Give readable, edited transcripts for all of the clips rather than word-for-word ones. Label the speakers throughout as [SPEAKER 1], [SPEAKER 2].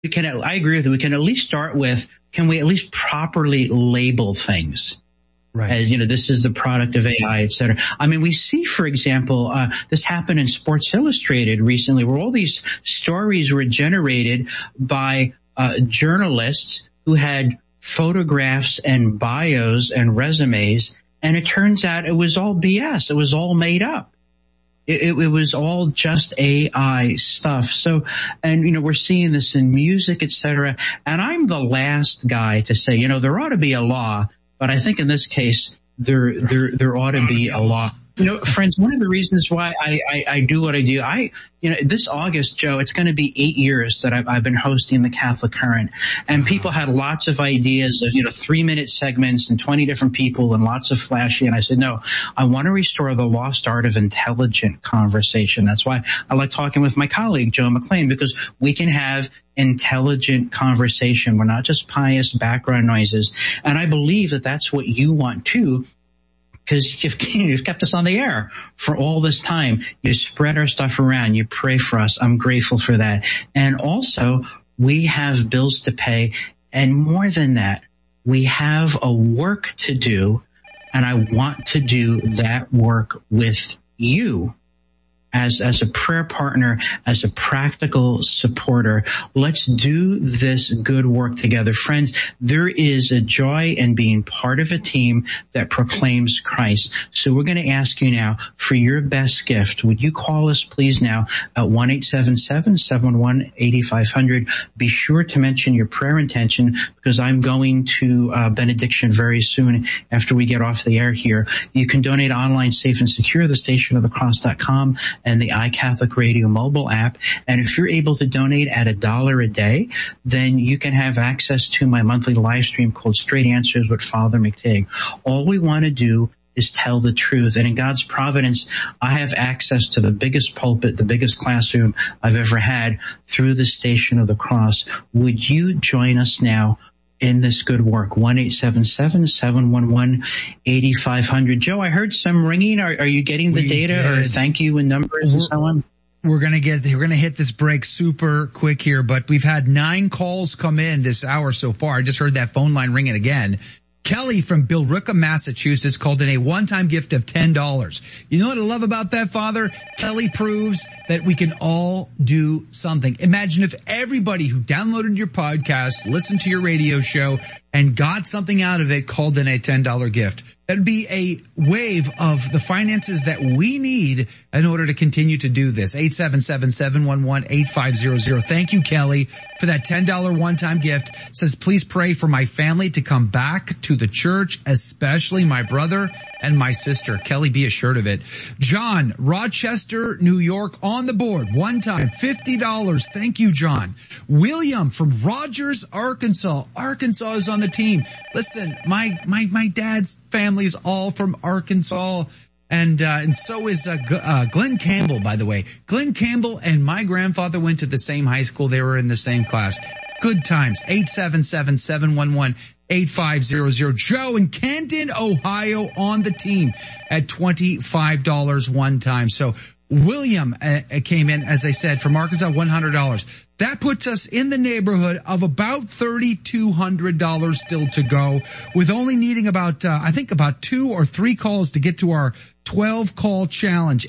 [SPEAKER 1] I agree with you. We can at least start with, can we at least properly label things? Right. As, this is the product of AI, et cetera. I mean, we see, for example, this happened in Sports Illustrated recently, where all these stories were generated by journalists who had photographs and bios and resumes, and it turns out it was all BS. It was all made up. It was all just AI stuff. So, and, we're seeing this in music, et cetera. And I'm the last guy to say, there ought to be a law, but I think in this case, there ought to be a law. Friends, one of the reasons why I do what I do, this August, Joe, it's going to be 8 years that I've been hosting the Catholic Current, and people had lots of ideas of, 3-minute segments and 20 different people and lots of flashy. And I said, no, I want to restore the lost art of intelligent conversation. That's why I like talking with my colleague, Joe McClain, because we can have intelligent conversation. We're not just pious background noises. And I believe that that's what you want too, because you've kept us on the air for all this time. You spread our stuff around. You pray for us. I'm grateful for that. And also, we have bills to pay. And more than that, we have a work to do. And I want to do that work with you as a prayer partner, as a practical supporter. Let's do this good work together. Friends, there is a joy in being part of a team that proclaims Christ. So we're going to ask you now for your best gift. Would you call us, please, now at 1-877-711-8500. Be sure to mention your prayer intention, because I'm going to benediction very soon after we get off the air here. You can donate online, safe and secure, thestationofthecross.com and the iCatholic Radio mobile app. And if you're able to donate at $1 a day, then you can have access to my monthly live stream called Straight Answers with Father McTighe. All we want to do is tell the truth. And in God's providence, I have access to the biggest pulpit, the biggest classroom I've ever had through the Station of the Cross. Would you join us now in this good work? 1-877-711-8500. Joe, I heard some ringing. Are you getting the data or thank you and numbers and so on?
[SPEAKER 2] We're going to hit this break super quick here, but we've had 9 calls come in this hour so far. I just heard that phone line ringing again. Kelly from Billerica, Massachusetts called in a one-time gift of $10. You know what I love about that, Father? Kelly proves that we can all do something. Imagine if everybody who downloaded your podcast, listened to your radio show, and got something out of it called in a $10 gift. That'd be a wave of the finances that we need in order to continue to do this. 877-711-8500. Thank you, Kelly, for that $10 one-time gift. It says, please pray for my family to come back to the church, especially my brother and my sister. Kelly, be assured of it. John, Rochester, New York, on the board. One time, $50. Thank you, John. William from Rogers, Arkansas. Arkansas is on the team. Listen, my dad's family is all from Arkansas. And so is Glenn Campbell, by the way. Glenn Campbell and my grandfather went to the same high school. They were in the same class. Good times. 877-711-8500. Joe in Canton, Ohio on the team at $25 one time. So William came in, as I said, from Arkansas, $100. That puts us in the neighborhood of about $3,200 still to go, with only needing about 2 or 3 calls to get to our 12-call challenge.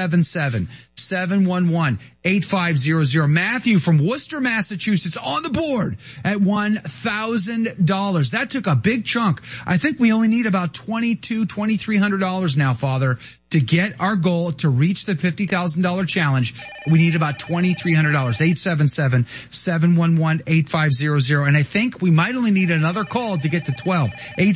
[SPEAKER 2] 877-711-8500. Matthew from Worcester, Massachusetts on the board at $1,000. That took a big chunk. I think we only need about $2,300 now, Father, to get our goal to reach the $50,000 challenge. We need about $2,300. 877-711-8500. And I think we might only need another call to get to 12.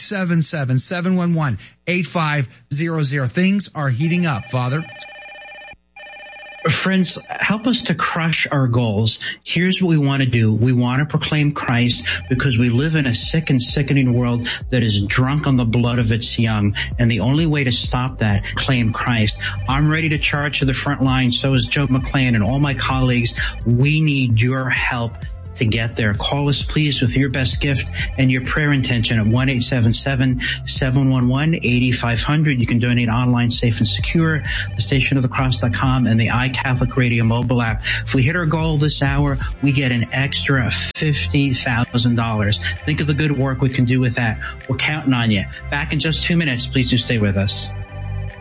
[SPEAKER 2] 877-711-8500. Things are heating up, Father.
[SPEAKER 1] Friends, help us to crush our goals. Here's what we want to do. We want to proclaim Christ because we live in a sick and sickening world that is drunk on the blood of its young. And the only way to stop that, claim Christ. I'm ready to charge to the front line. So is Joe McClain and all my colleagues. We need your help to get there. Call us, please, with your best gift and your prayer intention at 1-877-711-8500. You can donate online, safe and secure, thestationofthecross.com and the iCatholic Radio mobile app. If we hit our goal this hour, we get an extra $50,000. Think of the good work we can do with that. We're counting on you. Back in just 2 minutes. Please do stay with us.